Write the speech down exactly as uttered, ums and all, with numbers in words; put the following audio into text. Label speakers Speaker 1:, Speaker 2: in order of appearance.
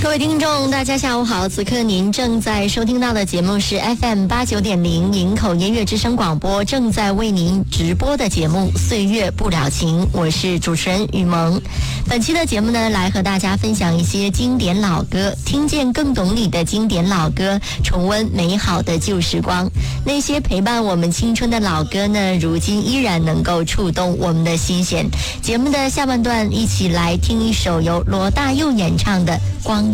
Speaker 1: 各位听众大家下午好，此刻您正在收听到的节目是 F M 八九点零营口音乐之声广播正在为您直播的节目岁月不了情，我是主持人雨萌。本期的节目呢，来和大家分享一些经典老歌，听见更懂你的经典老歌，重温美好的旧时光。那些陪伴我们青春的老歌呢，如今依然能够触动我们的心弦。节目的下半段，一起来听一首由罗大佑演唱的《光》。